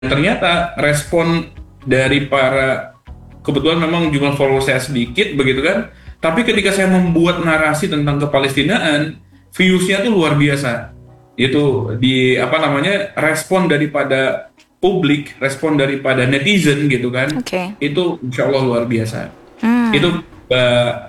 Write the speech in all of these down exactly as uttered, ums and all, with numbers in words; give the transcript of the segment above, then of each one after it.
ternyata respon dari para, kebetulan memang jumlah follower saya sedikit begitu kan, tapi ketika saya membuat narasi tentang Kepalestinaan, views-nya tuh luar biasa. Itu di apa namanya, respon daripada publik, respon daripada netizen gitu kan, Oke. itu insya Allah luar biasa. Hmm. Itu uh,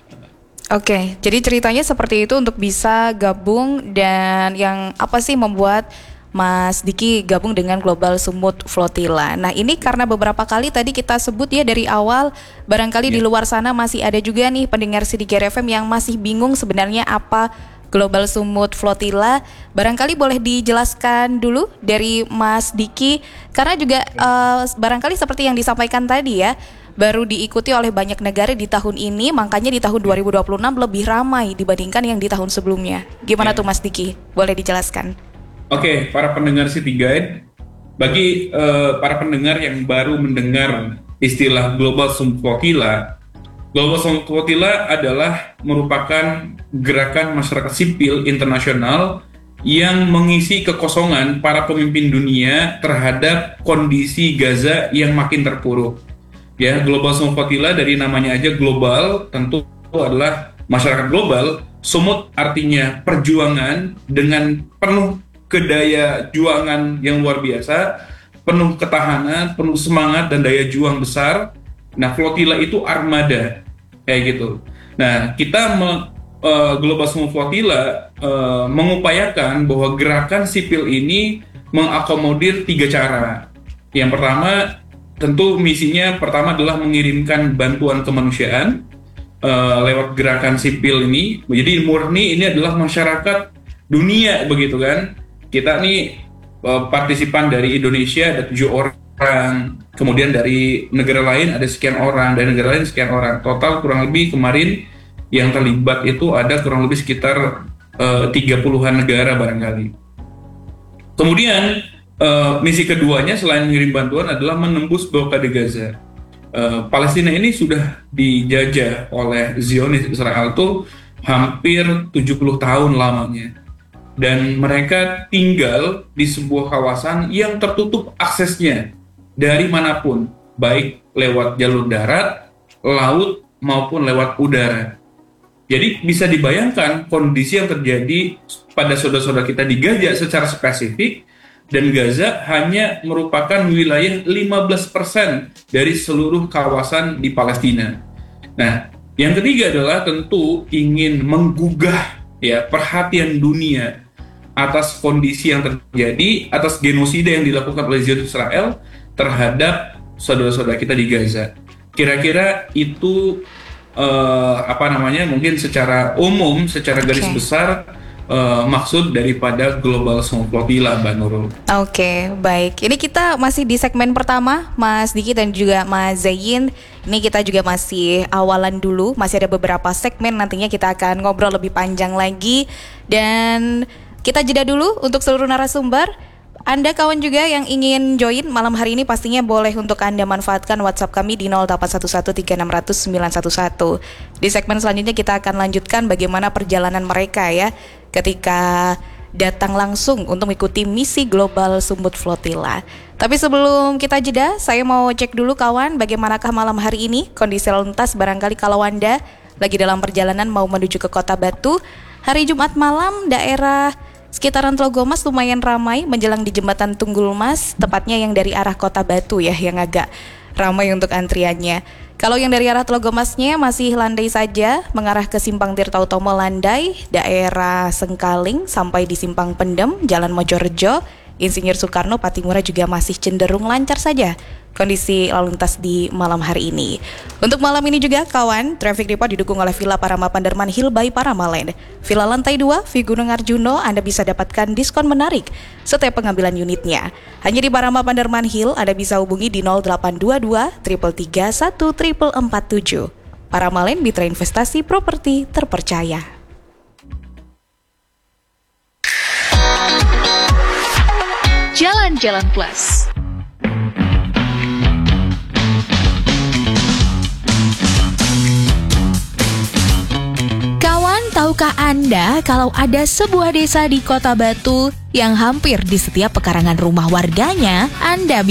Oke, jadi ceritanya seperti itu untuk bisa gabung, dan yang apa sih membuat Mas Diki gabung dengan Global Sumut Flotilla. Nah, ini karena beberapa kali tadi kita sebut ya dari awal, barangkali Ya. di luar sana masih ada juga nih pendengar Sidiki R F M yang masih bingung sebenarnya apa Global Sumut Flotilla. Barangkali boleh dijelaskan dulu dari Mas Diki, karena juga uh, barangkali seperti yang disampaikan tadi ya, baru diikuti oleh banyak negara di tahun ini, makanya di tahun dua ribu dua puluh enam lebih ramai dibandingkan yang di tahun sebelumnya. Gimana Ya. tuh Mas Diki? Boleh dijelaskan? Oke, para pendengar City Guide, bagi uh, para pendengar yang baru mendengar istilah Global Sumut Flotilla, Global Sumut Flotilla adalah merupakan gerakan masyarakat sipil internasional yang mengisi kekosongan para pemimpin dunia terhadap kondisi Gaza yang makin terpuruk. Ya, Global Sumut Flotilla dari namanya aja global, tentu adalah masyarakat global. Sumut artinya perjuangan dengan penuh kedaya juangan yang luar biasa, penuh ketahanan, penuh semangat dan daya juang besar. Nah, flotilla itu armada, kayak gitu. Nah, kita me, uh, Global Sumut Flotilla uh, mengupayakan bahwa gerakan sipil ini mengakomodir tiga cara. Yang pertama, tentu misinya pertama adalah mengirimkan bantuan kemanusiaan uh, lewat gerakan sipil ini. Jadi murni ini adalah masyarakat dunia, begitu kan? Kita nih uh, partisipan dari Indonesia ada tujuh orang, kemudian dari negara lain ada sekian orang, dari negara lain sekian orang. Total kurang lebih kemarin yang terlibat itu ada kurang lebih sekitar uh, tiga puluhan negara barangkali. Kemudian uh, misi keduanya selain mengirim bantuan adalah menembus blokade Gaza. Uh, Palestina ini sudah dijajah oleh Zionis Israel tuh hampir tujuh puluh tahun lamanya. Dan mereka tinggal di sebuah kawasan yang tertutup aksesnya dari manapun, baik lewat jalur darat, laut, maupun lewat udara. Jadi bisa dibayangkan kondisi yang terjadi pada saudara-saudara kita di Gaza secara spesifik, dan Gaza hanya merupakan wilayah lima belas persen dari seluruh kawasan di Palestina. Nah, yang ketiga adalah tentu ingin menggugah ya perhatian dunia atas kondisi yang terjadi, atas genosida yang dilakukan oleh Zionis Israel terhadap saudara-saudara kita di Gaza. Kira-kira itu uh, apa namanya? Mungkin secara umum, secara garis Okay. besar uh, maksud daripada Global Sumut Flotilla, Mbak Nurul. Oke, baik. Ini kita masih di segmen pertama, Mas Diki dan juga Mas Zain. Ini kita juga masih awalan dulu, masih ada beberapa segmen, nantinya kita akan ngobrol lebih panjang lagi. Dan kita jeda dulu untuk seluruh narasumber. Anda kawan juga yang ingin join malam hari ini, pastinya boleh untuk Anda manfaatkan WhatsApp kami di nol delapan satu satu tiga enam nol nol sembilan satu satu. Di segmen selanjutnya kita akan lanjutkan bagaimana perjalanan mereka ya ketika datang langsung untuk mengikuti misi Global Sumut Flotilla. Tapi sebelum kita jeda, saya mau cek dulu kawan, bagaimanakah malam hari ini kondisi lalu lintas. Barangkali kalau Anda lagi dalam perjalanan mau menuju ke Kota Batu, hari Jumat malam daerah sekitaran Tlogomas lumayan ramai menjelang di Jembatan Tunggul Mas, tepatnya yang dari arah Kota Batu ya, yang agak ramai untuk antriannya. Kalau yang dari arah Tlogomasnya masih landai saja, mengarah ke Simpang Tirta Utomo landai, daerah Sengkaling sampai di Simpang Pendem, Jalan Mojorejo, Insinyur Soekarno, Patimura juga masih cenderung lancar saja kondisi lalu lintas di malam hari ini. Untuk malam ini juga kawan, traffic report didukung oleh Villa Parama Panderman Hill by Paramaland. Villa lantai dua, V Gunung Arjuno, Anda bisa dapatkan diskon menarik setiap pengambilan unitnya. Hanya di Parama Panderman Hill, Anda bisa hubungi di nol delapan dua dua tiga tiga satu empat empat tujuh. Paramaland, mitra investasi properti terpercaya. Jalan-Jalan Plus. Tahukah Anda kalau ada sebuah desa di Kota Batu yang hampir di setiap pekarangan rumah warganya, Anda